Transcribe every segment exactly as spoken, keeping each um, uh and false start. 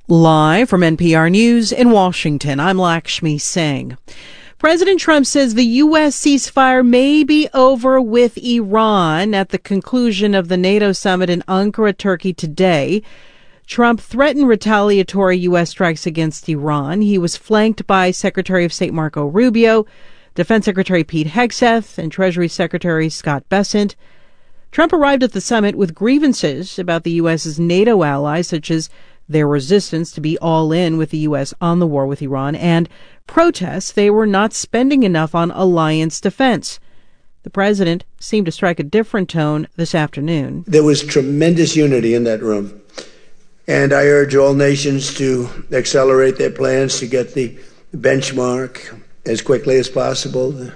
Live from N P R News in Washington, I'm Lakshmi Singh. President Trump says the U S ceasefire may be over with Iran at the conclusion of the NATO summit in Ankara, Turkey today. Trump threatened retaliatory U S strikes against Iran. He was flanked by Secretary of State Marco Rubio, Defense Secretary Pete Hegseth, and Treasury Secretary Scott Bessent. Trump arrived at the summit with grievances about the U S's NATO allies, such as their resistance to be all in with the U S on the war with Iran, and protests they were not spending enough on alliance defense. The president seemed to strike a different tone this afternoon. There was tremendous unity in that room, and I urge all nations to accelerate their plans to get the benchmark as quickly as possible. The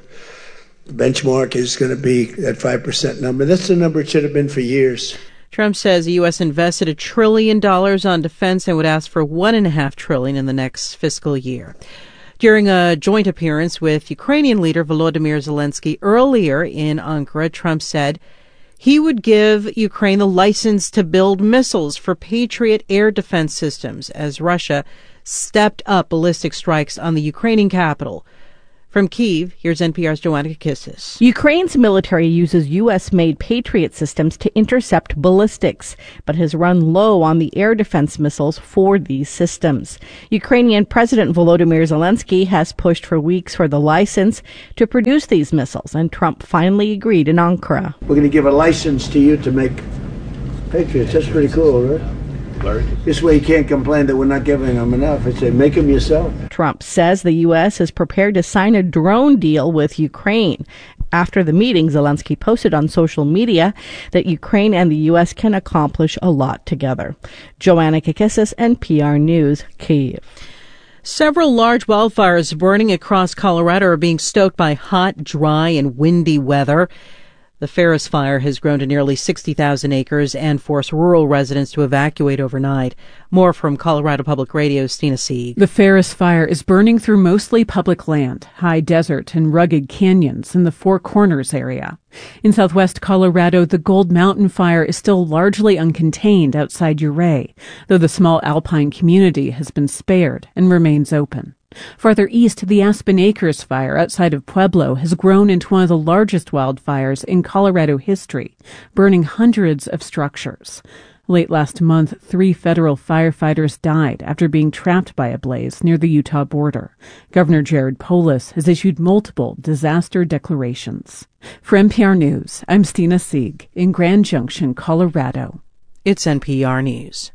benchmark is going to be that five percent number. That's the number it should have been for years. Trump says the U S invested a trillion dollars on defense and would ask for one and a half trillion in the next fiscal year. During a joint appearance with Ukrainian leader Volodymyr Zelensky earlier in Ankara, Trump said he would give Ukraine the license to build missiles for Patriot air defense systems as Russia stepped up ballistic strikes on the Ukrainian capital. From Kyiv, here's N P R's Joanna Kakissis. Ukraine's military uses U S-made Patriot systems to intercept ballistics, but has run low on the air defense missiles for these systems. Ukrainian President Volodymyr Zelensky has pushed for weeks for the license to produce these missiles, and Trump finally agreed in Ankara. We're going to give a license to you to make Patriots. That's pretty cool, right? This way you can't complain that we're not giving them enough. I say, make them yourself. Trump says the U S is prepared to sign a drone deal with Ukraine. After the meeting, Zelensky posted on social media that Ukraine and the U S can accomplish a lot together. Joanna Kakissis, N P R News, Kyiv. Several large wildfires burning across Colorado are being stoked by hot, dry, and windy weather. The Ferris Fire has grown to nearly sixty thousand acres and forced rural residents to evacuate overnight. More from Colorado Public Radio's Stina Sieg. The Ferris Fire is burning through mostly public land, high desert, and rugged canyons in the Four Corners area. In southwest Colorado, the Gold Mountain Fire is still largely uncontained outside Ouray, though the small alpine community has been spared and remains open. Farther east, the Aspen Acres Fire outside of Pueblo has grown into one of the largest wildfires in Colorado history, burning hundreds of structures. Late last month, three federal firefighters died after being trapped by a blaze near the Utah border. Governor Jared Polis has issued multiple disaster declarations. For N P R News, I'm Stina Sieg in Grand Junction, Colorado. It's N P R News.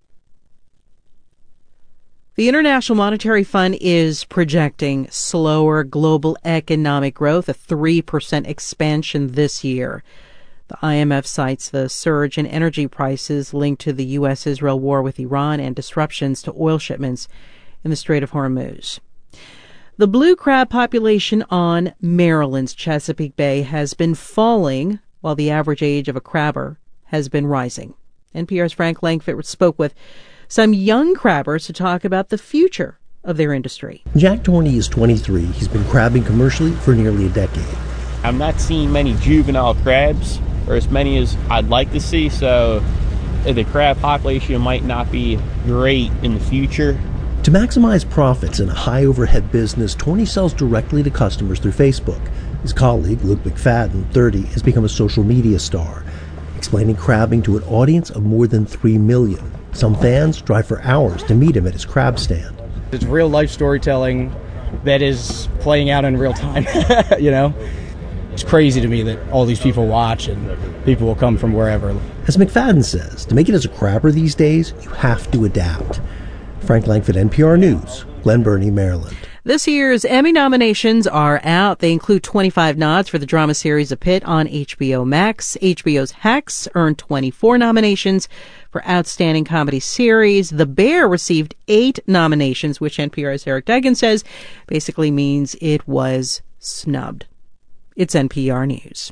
The International Monetary Fund is projecting slower global economic growth, a three percent expansion this year. The I M F cites the surge in energy prices linked to the U S Israel war with Iran and disruptions to oil shipments in the Strait of Hormuz. The blue crab population on Maryland's Chesapeake Bay has been falling, while the average age of a crabber has been rising. N P R's Frank Langfitt spoke with some young crabbers to talk about the future of their industry. Jack Torney is twenty-three. He's been crabbing commercially for nearly a decade. I'm not seeing many juvenile crabs, or as many as I'd like to see, so the crab population might not be great in the future. To maximize profits in a high-overhead business, Torney sells directly to customers through Facebook. His colleague, Luke McFadden, thirty, has become a social media star, explaining crabbing to an audience of more than three million. Some fans drive for hours to meet him at his crab stand. It's real-life storytelling that is playing out in real time, you know? It's crazy to me that all these people watch and people will come from wherever. As McFadden says, to make it as a crabber these days, you have to adapt. Frank Langfitt, N P R News, Glen Burnie, Maryland. This year's Emmy nominations are out. They include twenty-five nods for the drama series A Pit on H B O Max. H B O's Hacks earned twenty-four nominations for Outstanding Comedy Series. The Bear received eight nominations, which N P R's Eric Degan says basically means it was snubbed. It's N P R News.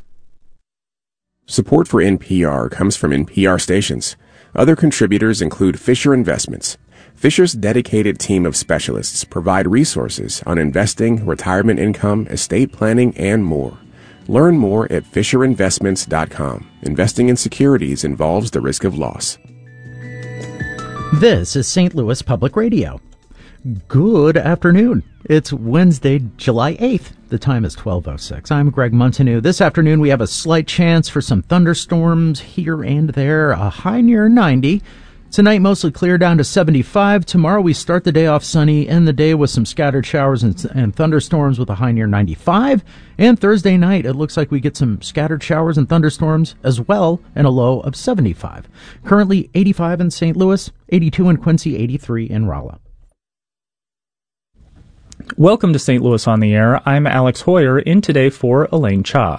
Support for N P R comes from N P R stations. Other contributors include Fisher Investments. Fisher's dedicated team of specialists provide resources on investing, retirement income, estate planning, and more. Learn more at fisher investments dot com. Investing in securities involves the risk of loss. This is Saint Louis Public Radio. Good afternoon. It's Wednesday, July eighth. The time is twelve oh six. I'm Greg Montanew. This afternoon we have a slight chance for some thunderstorms here and there, a high near ninety. Tonight mostly clear down to seventy-five. Tomorrow we start the day off sunny, end the day with some scattered showers and, and thunderstorms with a high near ninety-five. And Thursday night it looks like we get some scattered showers and thunderstorms as well, and a low of seventy-five. Currently eighty-five in Saint Louis, eighty-two in Quincy, eighty-three in Rolla. Welcome to Saint Louis on the Air. I'm Alex Hoyer, in today for Elaine Cha.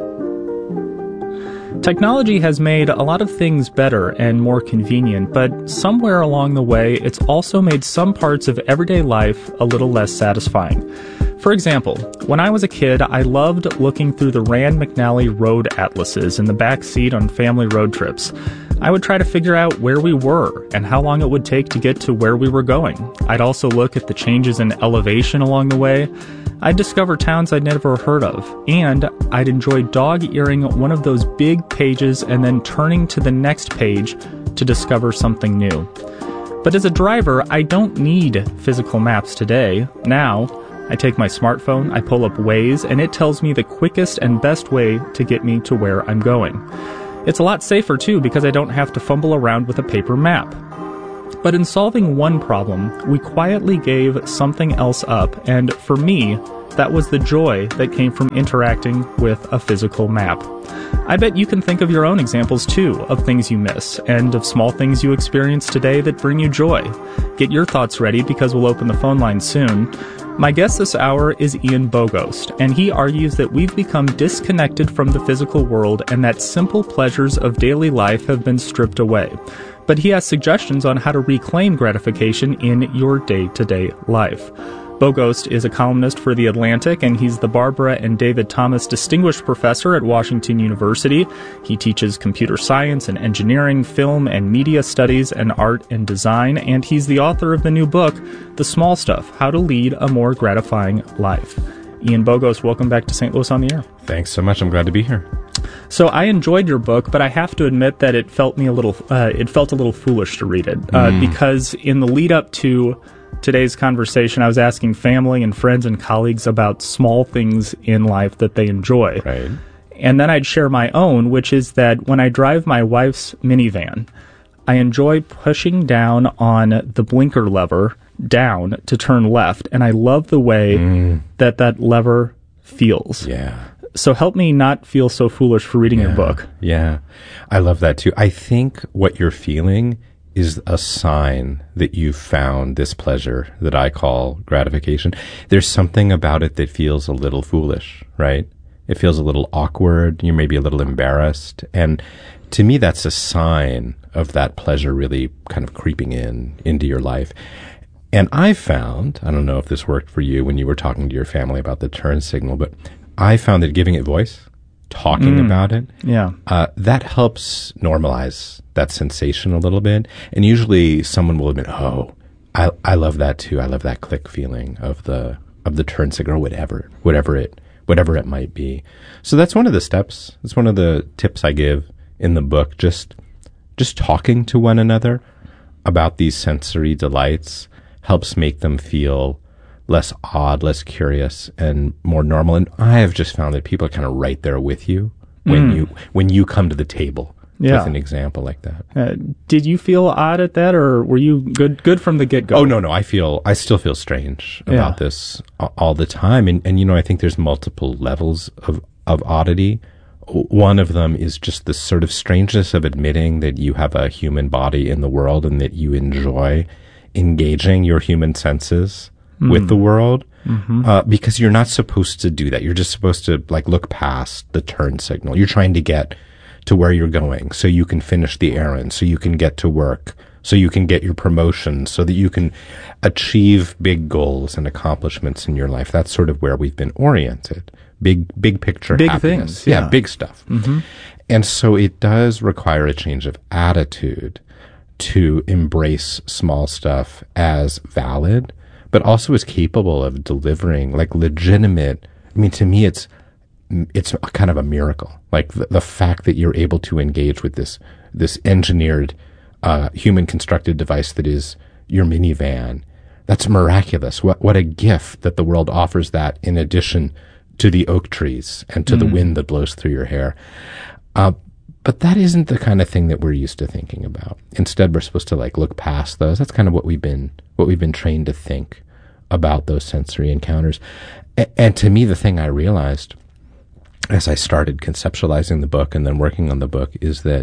Technology has made a lot of things better and more convenient, but somewhere along the way, it's also made some parts of everyday life a little less satisfying. For example, when I was a kid, I loved looking through the Rand McNally road atlases in the back seat on family road trips. I would try to figure out where we were and how long it would take to get to where we were going. I'd also look at the changes in elevation along the way. I'd discover towns I'd never heard of, and I'd enjoy dog-earing one of those big pages and then turning to the next page to discover something new. But as a driver, I don't need physical maps today. Now, I take my smartphone, I pull up Waze, and it tells me the quickest and best way to get me to where I'm going. It's a lot safer, too, because I don't have to fumble around with a paper map. But in solving one problem, we quietly gave something else up, and for me, that was the joy that came from interacting with a physical map. I bet you can think of your own examples, too, of things you miss, and of small things you experience today that bring you joy. Get your thoughts ready, because we'll open the phone line soon. My guest this hour is Ian Bogost, and he argues that we've become disconnected from the physical world and that simple pleasures of daily life have been stripped away. But he has suggestions on how to reclaim gratification in your day-to-day life. Bogost is a columnist for The Atlantic, and he's the Barbara and David Thomas Distinguished Professor at Washington University. He teaches computer science and engineering, film and media studies, and art and design, and he's the author of the new book, The Small Stuff, How to Lead a More Gratifying Life. Ian Bogost, welcome back to Saint Louis on the Air. Thanks so much. I'm glad to be here. So I enjoyed your book, but I have to admit that it felt me a little, uh, it felt a little foolish to read it, uh, mm. because in the lead up to today's conversation, I was asking family and friends and colleagues about small things in life that they enjoy. Right. And then I'd share my own, which is that when I drive my wife's minivan, I enjoy pushing down on the blinker lever down to turn left, and I love the way mm. that that lever feels. Yeah. So help me not feel so foolish for reading yeah. your book. Yeah. I love that too. I think what you're feeling is a sign that you've found this pleasure that I call gratification. There's something about it that feels a little foolish, right? It feels a little awkward. You may be a little embarrassed. And to me, that's a sign of that pleasure really kind of creeping in into your life. And I found, I don't know if this worked for you when you were talking to your family about the turn signal, but I found that giving it voice, talking mm. about it, yeah, uh, that helps normalize that sensation a little bit. And usually someone will admit, oh, I I love that too. I love that click feeling of the of the turn signal, or whatever, whatever it whatever it might be. So that's one of the steps. It's one of the tips I give in the book. Just just talking to one another about these sensory delights helps make them feel less odd, less curious, and more normal. And I have just found that people are kind of right there with you when mm. you when you come to the table yeah. with an example like that. Uh, did you feel odd at that, or were you good good from the get-go? Oh, no, no. I feel I still feel strange about yeah. this all the time. And, and, you know, I think there's multiple levels of, of oddity. One of them is just the sort of strangeness of admitting that you have a human body in the world and that you enjoy engaging your human senses mm. with the world, mm-hmm. uh, because you're not supposed to do that. You're just supposed to like look past the turn signal. You're trying to get to where you're going so you can finish the errand, so you can get to work, so you can get your promotion, so that you can achieve big goals and accomplishments in your life. That's sort of where we've been oriented. Big, big picture big happiness. Things, yeah. yeah, big stuff. Mm-hmm. And so it does require a change of attitude to embrace small stuff as valid, but also as capable of delivering like legitimate. I mean, to me, it's it's a kind of a miracle. Like the, the fact that you're able to engage with this this engineered uh, human constructed device that is your minivan. That's miraculous. What what a gift that the world offers that in addition to the oak trees and to mm. the wind that blows through your hair. Uh, but that isn't the kind of thing that we're used to thinking about. Instead, we're supposed to like look past those. That's kind of what we've been what we've been trained to think about those sensory encounters. A- and to me, the thing I realized as I started conceptualizing the book and then working on the book is that,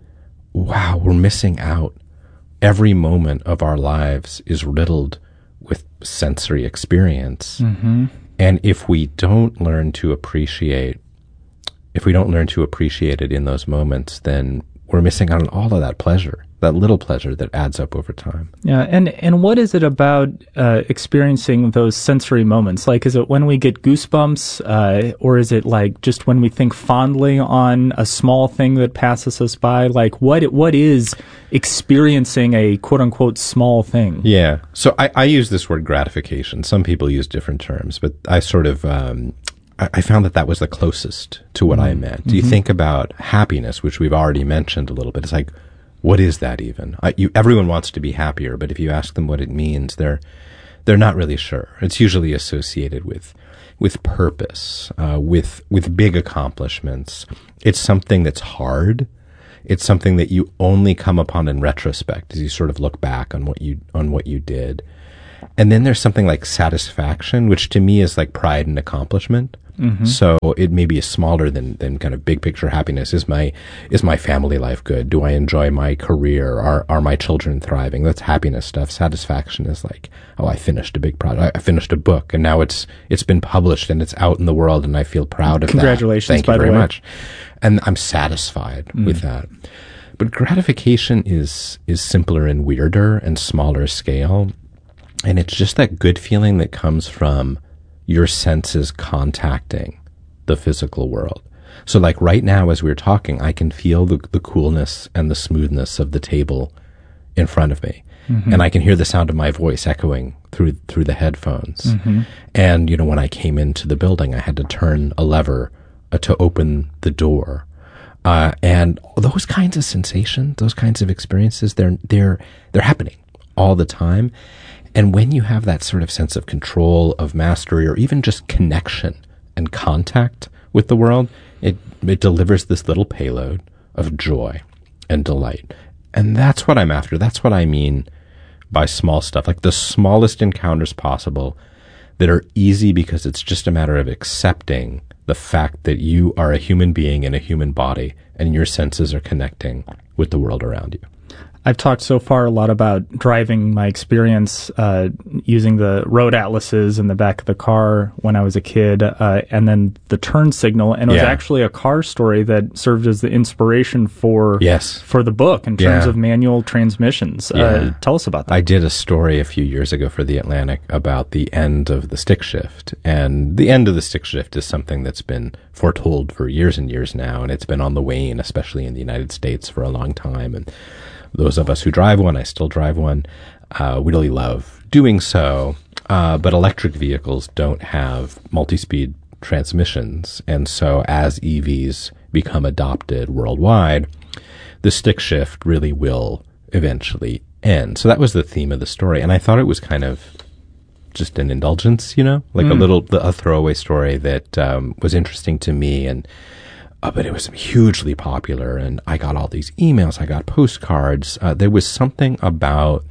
wow, we're missing out. Every moment of our lives is riddled with sensory experience. Mm-hmm. And if we don't learn to appreciate, if we don't learn to appreciate it in those moments, then we're missing out on all of that pleasure, that little pleasure that adds up over time. Yeah, and, and what is it about uh, experiencing those sensory moments? Like, is it when we get goosebumps, uh, or is it like just when we think fondly on a small thing that passes us by? Like, what what is experiencing a quote-unquote small thing? Yeah, so I, I use this word gratification. Some people use different terms, but I sort of... Um, I found that that was the closest to what mm-hmm. I meant. Mm-hmm. You think about happiness, which we've already mentioned a little bit. It's like, what is that even? I, you, everyone wants to be happier, but if you ask them what it means, they're they're not really sure. It's usually associated with with purpose, uh, with with big accomplishments. It's something that's hard. It's something that you only come upon in retrospect as you sort of look back on what you on what you did. And then there's something like satisfaction, which to me is like pride and accomplishment. Mm-hmm. So it maybe is smaller than, than kind of big picture happiness. Is my, is my family life good? Do I enjoy my career? Are, are my children thriving? That's happiness stuff. Satisfaction is like, oh, I finished a big project. I finished a book and now it's, it's been published and it's out in the world and I feel proud of Congratulations, that. Thank by you very the way. much. And I'm satisfied mm. with that. But gratification is, is simpler and weirder and smaller scale. And it's just that good feeling that comes from your senses contacting the physical world. So like right now as we're talking, I can feel the, the coolness and the smoothness of the table in front of me. Mm-hmm. And I can hear the sound of my voice echoing through through the headphones. Mm-hmm. And, you know, when I came into the building, I had to turn a lever uh, to open the door. Uh, and those kinds of sensations, those kinds of experiences, they're they're they're happening all the time. And when you have that sort of sense of control, of mastery, or even just connection and contact with the world, it, it delivers this little payload of joy and delight. And that's what I'm after. That's what I mean by small stuff, like the smallest encounters possible that are easy because it's just a matter of accepting the fact that you are a human being in a human body and your senses are connecting with the world around you. I've talked so far a lot about driving, my experience uh, using the road atlases in the back of the car when I was a kid, uh, and then the turn signal. And it was yeah. actually a car story that served as the inspiration for yes. for the book in terms yeah. of manual transmissions. Yeah. Uh, tell us about that. I did a story a few years ago for The Atlantic about the end of the stick shift. And the end of the stick shift is something that's been foretold for years and years now, and it's been on the wane, especially in the United States, for a long time. And those of us who drive one, I still drive one, uh, we really love doing so. Uh, but electric vehicles don't have multi-speed transmissions. And so as E Vs become adopted worldwide, the stick shift really will eventually end. So that was the theme of the story. And I thought it was kind of just an indulgence, you know, like mm. a little, a throwaway story that um, was interesting to me. And Uh, but it was hugely popular, and I got all these emails, I got postcards. Uh, there was something about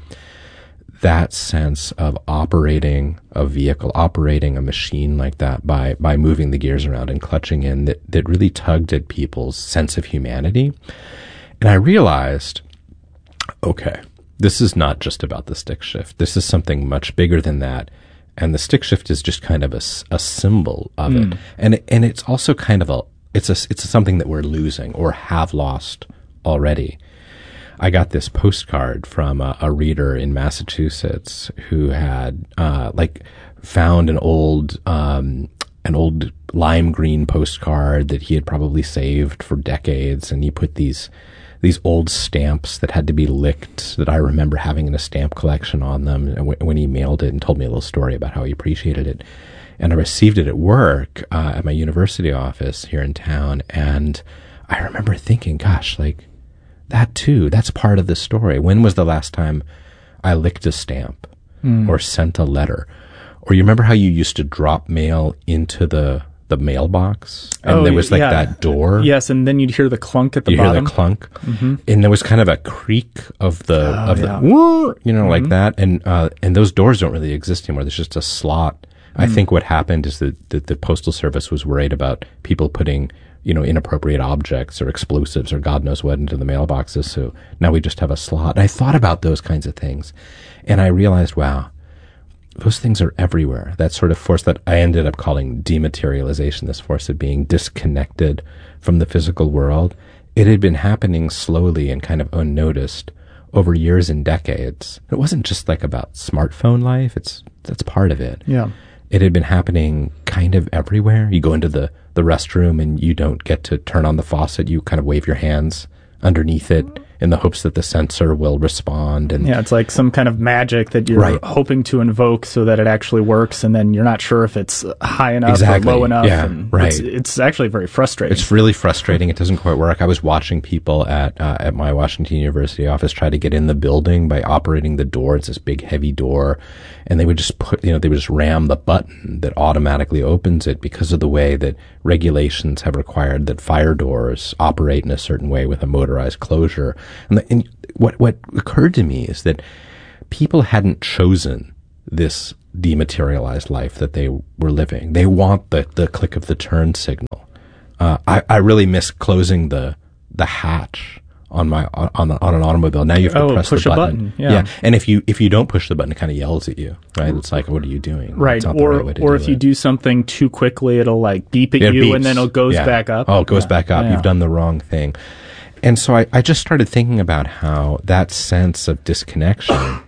that sense of operating a vehicle, operating a machine like that by, by moving the gears around and clutching in that, that really tugged at people's sense of humanity. And I realized, okay, this is not just about the stick shift. This is something much bigger than that. And the stick shift is just kind of a, a symbol of mm. it. And, it. and it's also kind of a, It's a, it's something that we're losing or have lost already. I got this postcard from a, a reader in Massachusetts who had, uh, like found an old, um, an old lime green postcard that he had probably saved for decades. And he put these, these old stamps that had to be licked that I remember having in a stamp collection on them. And w- when he mailed it and told me a little story about how he appreciated it. And I received it at work, uh, at my university office here in town. And I remember thinking, gosh, like, that too, that's part of the story. When was the last time I licked a stamp mm. or sent a letter? Or you remember how you used to drop mail into the the mailbox, and oh, there was like yeah. that door. Yes, and then you'd hear the clunk at the you bottom. You hear the clunk, mm-hmm. and there was kind of a creak of the oh, of yeah. the you know mm-hmm. like that, and uh, and those doors don't really exist anymore. There's just a slot. Mm. I think what happened is that, that the Postal Service was worried about people putting you know inappropriate objects or explosives or God knows what into the mailboxes. So now we just have a slot. And I thought about those kinds of things, and I realized, wow. Those things are everywhere. That sort of force that I ended up calling dematerialization, this force of being disconnected from the physical world, it had been happening slowly and kind of unnoticed over years and decades. It wasn't just like about smartphone life. It's that's part of it. Yeah. It had been happening kind of everywhere. You go into the, the restroom and you don't get to turn on the faucet. You kind of wave your hands underneath it in the hopes that the sensor will respond. And yeah, it's like some kind of magic that you're right. hoping to invoke so that it actually works, and then you're not sure if it's high enough exactly. or low enough. Yeah, and right. It's, it's actually very frustrating. It's really frustrating. It doesn't quite work. I was watching people at uh, at my Washington University office try to get in the building by operating the door. It's this big, heavy door, and they would just put, you know, they would just ram the button that automatically opens it because of the way that regulations have required that fire doors operate in a certain way with a motorized closure. And, the, and what what occurred to me is that people hadn't chosen this dematerialized life that they were living. They want the, the click of the turn signal. Uh, I, I really miss closing the the hatch on my on the, on an automobile. Now you have to oh, press push the button. a button. Yeah. yeah, and if you if you don't push the button, it kind of yells at you, right? It's like, what are you doing? Right, or right or if it. you do something too quickly, it'll like beep at it you, beeps. and then it goes yeah. back up. Oh, it goes yeah. back up. Yeah. You've done the wrong thing. And so I, I just started thinking about how that sense of disconnection,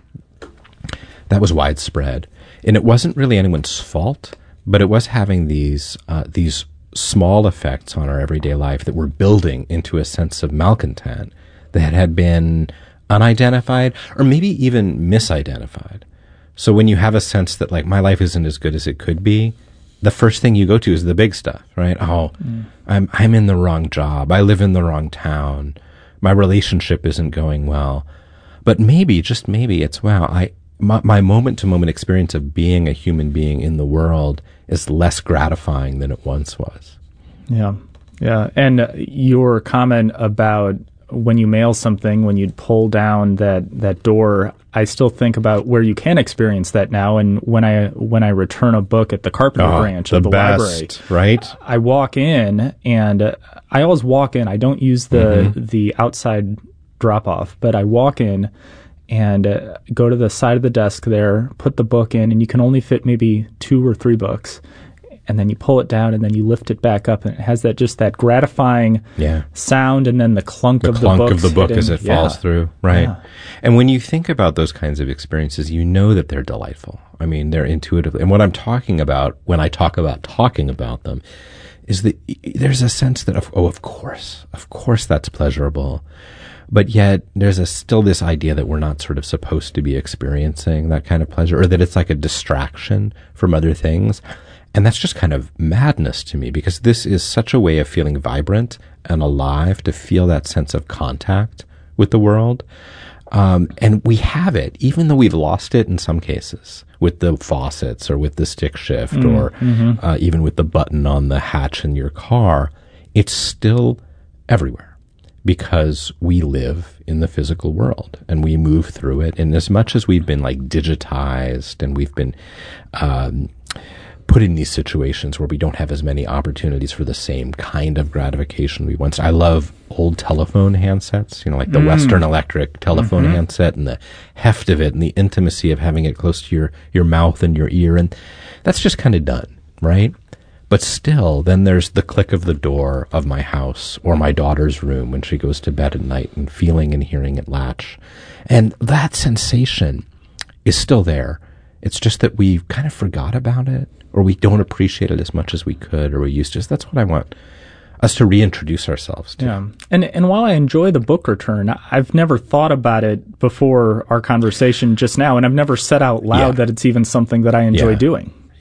that was widespread. And it wasn't really anyone's fault, but it was having these uh, these small effects on our everyday life that were building into a sense of malcontent that had been unidentified or maybe even misidentified. So when you have a sense that, like, my life isn't as good as it could be, the first thing you go to is the big stuff, right? Oh, mm. I'm I'm in the wrong job. I live in the wrong town. My relationship isn't going well. But maybe, just maybe, it's, wow, I my, my moment-to-moment experience of being a human being in the world is less gratifying than it once was. Yeah, yeah. And uh, your comment about when you mail something, when you'd pull down that, that door, I still think about where you can experience that now. And when I when I return a book at the Carpenter oh, branch the of the best, library, right? I walk in, and uh, I always walk in. I don't use the mm-hmm. the outside drop off, but I walk in and uh, go to the side of the desk there, put the book in, and you can only fit maybe two or three books. And then you pull it down, and then you lift it back up, and it has that just that gratifying yeah. sound, and then the clunk the of clunk the book of the book as it yeah. falls through, right? Yeah. And when you think about those kinds of experiences, you know that they're delightful. I mean, they're intuitive. And what I'm talking about when I talk about talking about them is that there's a sense that, of, oh, of course, of course, that's pleasurable. But yet there's a, still this idea that we're not sort of supposed to be experiencing that kind of pleasure, or that it's like a distraction from other things. And that's just kind of madness to me, because this is such a way of feeling vibrant and alive, to feel that sense of contact with the world. Um, and we have it, even though we've lost it in some cases, with the faucets or with the stick shift mm, or mm-hmm. uh, even with the button on the hatch in your car. It's still everywhere, because we live in the physical world and we move through it. And as much as we've been like digitized and we've been um, put in these situations where we don't have as many opportunities for the same kind of gratification we once. I love old telephone handsets, you know, like the mm. Western Electric telephone mm-hmm. handset, and the heft of it and the intimacy of having it close to your, your mouth and your ear. And that's just kind of done, right? But still, then there's the click of the door of my house or my daughter's room when she goes to bed at night, and feeling and hearing it latch. And that sensation is still there. It's just that we kind of forgot about it, or we don't appreciate it as much as we could, or we used to. That's what I want us to reintroduce ourselves to. Yeah. And and while I enjoy the book return, I've never thought about it before our conversation just now, and I've never said out loud yeah. that it's even something that I enjoy yeah. doing.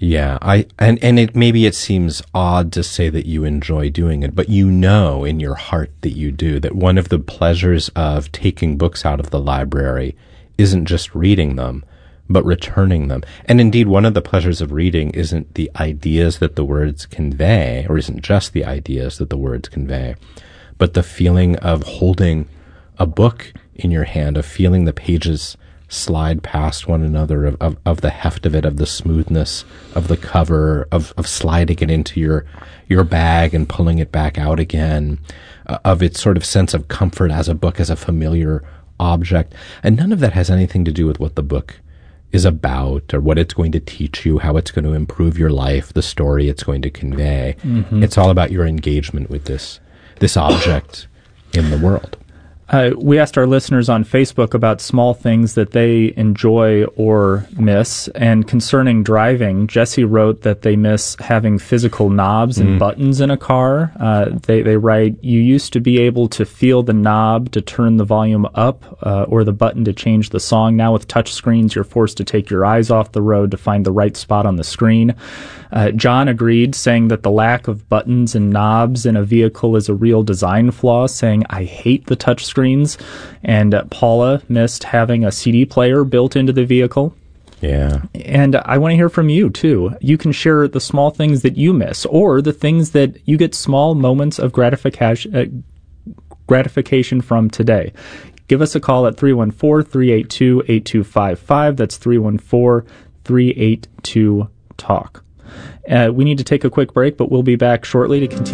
Yeah, I and and it maybe it seems odd to say that you enjoy doing it, but you know in your heart that you do. That one of the pleasures of taking books out of the library isn't just reading them, but returning them. And indeed, one of the pleasures of reading isn't the ideas that the words convey, or isn't just the ideas that the words convey, but the feeling of holding a book in your hand, of feeling the pages slide past one another, of, of, of the heft of it, of the smoothness of the cover, of, of sliding it into your, your bag and pulling it back out again, uh, of its sort of sense of comfort as a book, as a familiar object. And none of that has anything to do with what the book is about or what it's going to teach you, how it's going to improve your life, the story it's going to convey. Mm-hmm. It's all about your engagement with this, this object in the world. Uh, we asked our listeners on Facebook about small things that they enjoy or miss. And concerning driving, Jesse wrote that they miss having physical knobs and mm. buttons in a car. Uh, they, they write, you used to be able to feel the knob to turn the volume up uh, or the button to change the song. Now with touch screens, you're forced to take your eyes off the road to find the right spot on the screen. Uh, John agreed, saying that the lack of buttons and knobs in a vehicle is a real design flaw, saying, I hate the touch screens. And uh, Paula missed having a C D player built into the vehicle. Yeah. And I want to hear from you, too. You can share the small things that you miss or the things that you get small moments of gratification, uh, gratification from today. Give us a call at three one four, three eight two, eight two five five. That's three one four, three eight two, TALK. Uh, we need to take a quick break, but we'll be back shortly to continue.